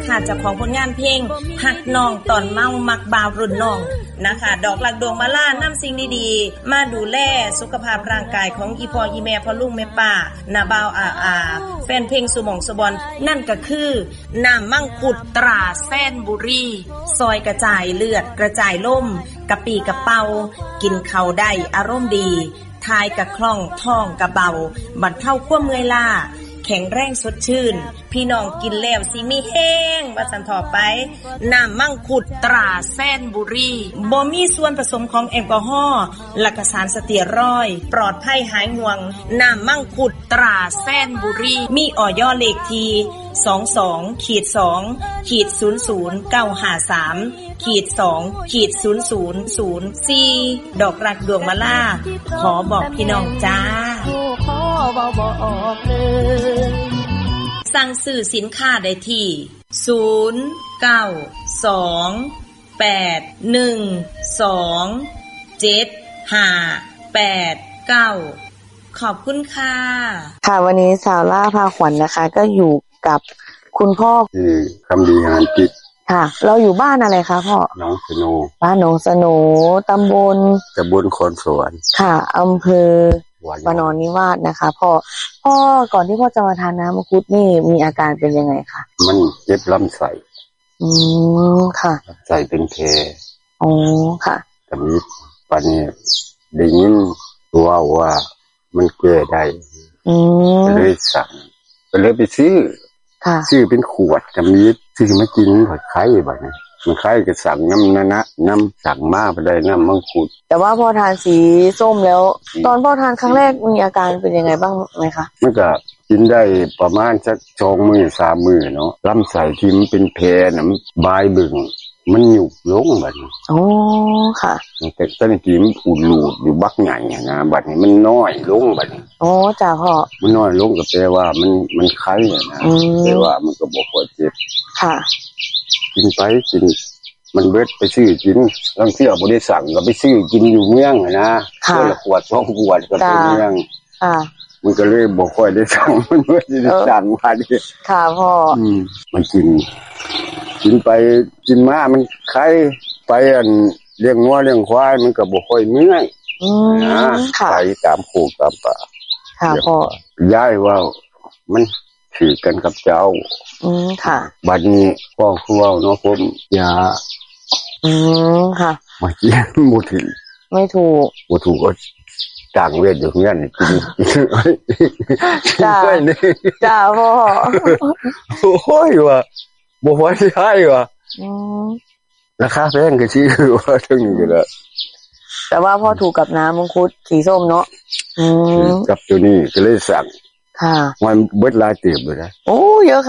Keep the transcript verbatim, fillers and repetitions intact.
นะคะเจ้าของผลงานเพลงหักน้องตอนเมามักบ่าวรุ่นน้องนะคะดอกหลักดวงมาล่านำสิ่งดีๆมาดูแลสุขภาพร่างกายของอีพ่ออีแม่พ่อลุงแม่ป้าน้าบ่าวอาอาแฟนเพลงสุหม่องสุบอนนั่นก็คือน้ำมังคุดตราแซนบุรีซอยกระจายเลือดกระจายล่มกะปีกะเป่ากินข้าวได้อารมณ์ดีทายกะคล่องท้องกะเบาบรรเทาความเมื่อยล้าแข็งแรงสดชื่นพี่น้องกินแล้วสิมีแห้งว่าสันต่อไปน้ำมังคุดตราแซนบุรีบ่มีส่วนผสมของแอลกอฮอล์และก็สารสเตียรอยด์ปลอดภัยหายห่วงน้ำมังคุดตราแซนบุรีมีออยเลขที่ สองสอง สอง ศูนย์ ศูนย์ เก้า ห้า สาม สอง ศูนย์ ศูนย์ ศูนย์ สี่ ดอกรักดวงมะล่าขอบอกพี่น้องจ้าสั่งซื้อสินค้าได้ที่ศูนย์ เก้า สอง แปด หนึ่ง สอง เจ็ด ห้า แปด เก้าขอบคุณค่ะค่ะวันนี้สาวล่าพาขวัญ น, นะคะก็อยู่กับคุณพ่อคือคำดีงานจิตค่ะเราอยู่บ้านอะไรคะพ่อน้องสโนบ้านหนองสโนตำบลตำบลคอนสวรรค์ค่ะอำเภอวานอนนิวาสนะคะพ่อพ่อก่อนที่พ่อจะมาทานน้ำมังคุดนี่มีอาการเป็นยังไงคะมันเจ็บลำไส้อืมค่ะลำไส้เป็นแผลอ๋อค่ะแต่มีปานนี้ได้ยินตัวว่ามันแก้ได้อืมก็เลยสั่งก็เลยไปซื้อค่ะซื้อเป็นขวดจะมีซื้อมากินผัดไข่แบบนี้มันไข่ก็สั่งน้ำนะนะน้ำสั่งมาไปได้น้ำมังคุดแต่ว่าพอทานสีส้มแล้วตอนพ่อทานครั้งแรกมีอาการเป็นยังไงบ้างไหมคะมันก็กินได้ประมาณสักสองมื้อสามมื้อเนาะลำไส้ที่มันเป็นแผลน่ะมันบายบึงมันหยุบลงบัดนี้อ๋อค่ะแต่ตอนนี้มันอุดรูดอยู่บักใหญ่นะบัดนี้มันน้อยลงบัดนี้อ๋อจ้ะพ่อมันน้อยลงก็แปลว่ามันมันไข้นะแปลว่ามันก็บ่ค่อยเจ็บค่ะกินไปกินมันเบิดไปซื้อกินบางทีบ่ได้สั่งก็ไปซื้อกินอยู่เมืองนะคนละขวดสองขวดก็เป็นเมืองค่ะมันก็เลยบ่ค่อยได้สั่งมันบ่ได้สั่งว่าดิค่ะพ่ออืมมันกินกินไปกินมามันไข้ไปอันเลี้ยงงัวเลี้ยงควายมันก็บ่ค่อยเมื่อยอืมค่ะไปตามโคกตามป่าค่ะพ่อย่ายว่ามันถือกันกับเจ้าอืมค่ะบัดนี้พ่อคือว่าเนาะผมอย่าอืมค่ะมากินบ่ถูกไม่ถูกบ่ถูกก็ต่างเวทอยู่เงี้ยนี่กินจ้าจ้าพ่อโอ้ยว่าบ่ไหวได้ว่ะอืมราคาแพงก็สิคือว่าทั้งนี้ก็ได้แต่ว่าพ่อถูกกับน้ำมังคุดสีส้มเนาะอืมกับตัวนี้ก็เลยสั่งค่ะมันเบิดหลายเติบเลยนะโอ้เยอะค่ะ